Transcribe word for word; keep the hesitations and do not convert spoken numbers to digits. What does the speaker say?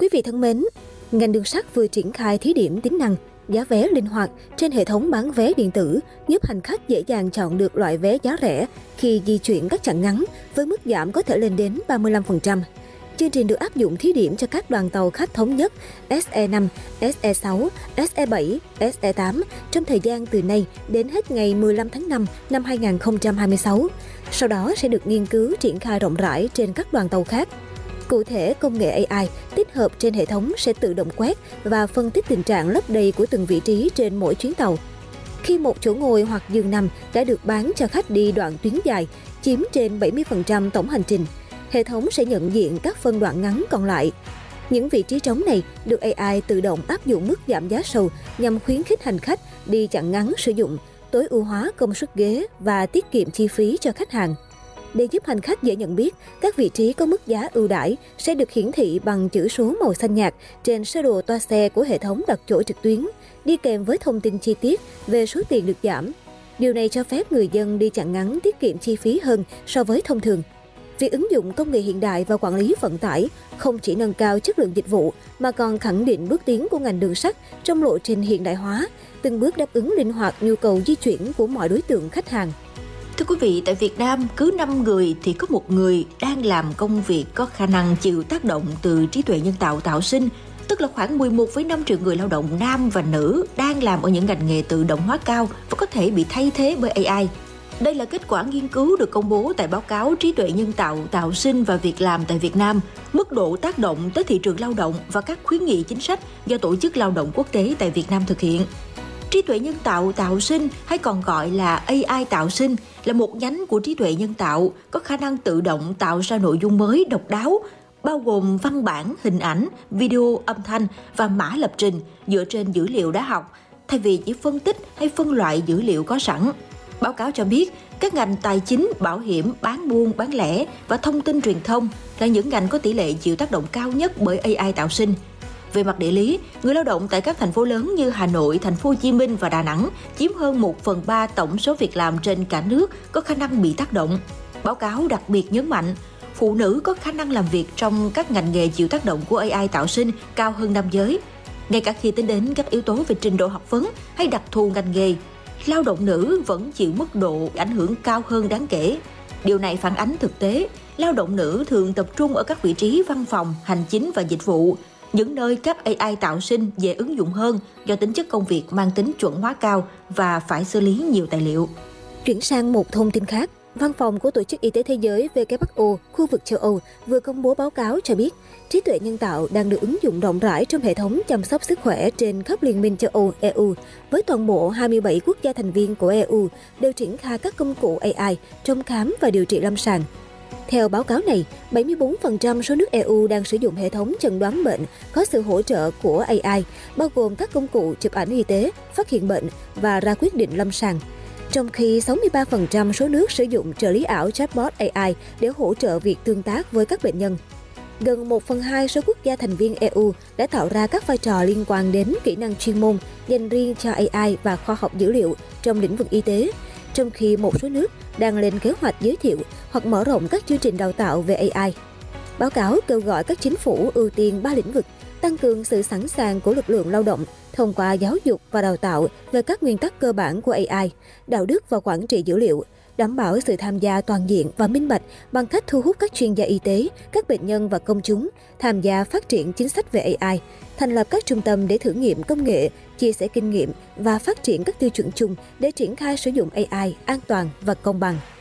Quý vị thân mến, ngành đường sắt vừa triển khai thí điểm tính năng giá vé linh hoạt trên hệ thống bán vé điện tử, giúp hành khách dễ dàng chọn được loại vé giá rẻ khi di chuyển các chặng ngắn với mức giảm có thể lên đến ba mươi lăm phần trăm. Chương trình được áp dụng thí điểm cho các đoàn tàu khách thống nhất S E năm, S E sáu, S E bảy, S E tám trong thời gian từ nay đến hết ngày mười lăm tháng năm năm hai nghìn không trăm hai mươi sáu. Sau đó sẽ được nghiên cứu triển khai rộng rãi trên các đoàn tàu khác. Cụ thể, công nghệ A I tích hợp trên hệ thống sẽ tự động quét và phân tích tình trạng lấp đầy của từng vị trí trên mỗi chuyến tàu. Khi một chỗ ngồi hoặc giường nằm đã được bán cho khách đi đoạn tuyến dài, chiếm trên bảy mươi phần trăm tổng hành trình, hệ thống sẽ nhận diện các phân đoạn ngắn còn lại. Những vị trí trống này được A I tự động áp dụng mức giảm giá sâu nhằm khuyến khích hành khách đi chặng ngắn sử dụng, tối ưu hóa công suất ghế và tiết kiệm chi phí cho khách hàng. Để giúp hành khách dễ nhận biết, các vị trí có mức giá ưu đãi sẽ được hiển thị bằng chữ số màu xanh nhạt trên sơ đồ toa xe của hệ thống đặt chỗ trực tuyến, đi kèm với thông tin chi tiết về số tiền được giảm. Điều này cho phép người dân đi chặng ngắn tiết kiệm chi phí hơn so với thông thường. Việc ứng dụng công nghệ hiện đại và quản lý vận tải không chỉ nâng cao chất lượng dịch vụ mà còn khẳng định bước tiến của ngành đường sắt trong lộ trình hiện đại hóa, từng bước đáp ứng linh hoạt nhu cầu di chuyển của mọi đối tượng khách hàng. Thưa quý vị, tại Việt Nam, cứ năm người thì có một người đang làm công việc có khả năng chịu tác động từ trí tuệ nhân tạo tạo sinh, tức là khoảng mười một phẩy năm triệu người lao động nam và nữ đang làm ở những ngành nghề tự động hóa cao và có thể bị thay thế bởi A I. Đây là kết quả nghiên cứu được công bố tại báo cáo Trí tuệ nhân tạo tạo sinh và việc làm tại Việt Nam, mức độ tác động tới thị trường lao động và các khuyến nghị chính sách do Tổ chức Lao động Quốc tế tại Việt Nam thực hiện. Trí tuệ nhân tạo tạo sinh hay còn gọi là A I tạo sinh là một nhánh của trí tuệ nhân tạo có khả năng tự động tạo ra nội dung mới độc đáo, bao gồm văn bản, hình ảnh, video, âm thanh và mã lập trình dựa trên dữ liệu đã học, thay vì chỉ phân tích hay phân loại dữ liệu có sẵn. Báo cáo cho biết, các ngành tài chính, bảo hiểm, bán buôn, bán lẻ và thông tin truyền thông là những ngành có tỷ lệ chịu tác động cao nhất bởi A I tạo sinh. Về mặt địa lý, người lao động tại các thành phố lớn như Hà Nội, Thành phố Hồ Chí Minh và Đà Nẵng chiếm hơn một phần ba tổng số việc làm trên cả nước có khả năng bị tác động. Báo cáo đặc biệt nhấn mạnh, phụ nữ có khả năng làm việc trong các ngành nghề chịu tác động của A I tạo sinh cao hơn nam giới. Ngay cả khi tính đến các yếu tố về trình độ học vấn hay đặc thù ngành nghề, lao động nữ vẫn chịu mức độ ảnh hưởng cao hơn đáng kể. Điều này phản ánh thực tế, lao động nữ thường tập trung ở các vị trí văn phòng, hành chính và dịch vụ, những nơi các A I tạo sinh dễ ứng dụng hơn do tính chất công việc mang tính chuẩn hóa cao và phải xử lý nhiều tài liệu. Chuyển sang một thông tin khác, Văn phòng của Tổ chức Y tế Thế giới W H O khu vực châu Âu vừa công bố báo cáo cho biết trí tuệ nhân tạo đang được ứng dụng rộng rãi trong hệ thống chăm sóc sức khỏe trên khắp Liên minh châu Âu E U, với toàn bộ hai mươi bảy quốc gia thành viên của E U đều triển khai các công cụ A I trong khám và điều trị lâm sàng. Theo báo cáo này, bảy mươi bốn phần trăm số nước E U đang sử dụng hệ thống chẩn đoán bệnh có sự hỗ trợ của A I, bao gồm các công cụ chụp ảnh y tế, phát hiện bệnh và ra quyết định lâm sàng. Trong khi sáu mươi ba phần trăm số nước sử dụng trợ lý ảo chatbot A I để hỗ trợ việc tương tác với các bệnh nhân. Gần một phần hai số quốc gia thành viên E U đã tạo ra các vai trò liên quan đến kỹ năng chuyên môn dành riêng cho A I và khoa học dữ liệu trong lĩnh vực y tế, trong khi một số nước đang lên kế hoạch giới thiệu hoặc mở rộng các chương trình đào tạo về A I. Báo cáo kêu gọi các chính phủ ưu tiên ba lĩnh vực, tăng cường sự sẵn sàng của lực lượng lao động thông qua giáo dục và đào tạo về các nguyên tắc cơ bản của A I, đạo đức và quản trị dữ liệu, đảm bảo sự tham gia toàn diện và minh bạch bằng cách thu hút các chuyên gia y tế, các bệnh nhân và công chúng tham gia phát triển chính sách về A I, thành lập các trung tâm để thử nghiệm công nghệ, chia sẻ kinh nghiệm và phát triển các tiêu chuẩn chung để triển khai sử dụng A I an toàn và công bằng.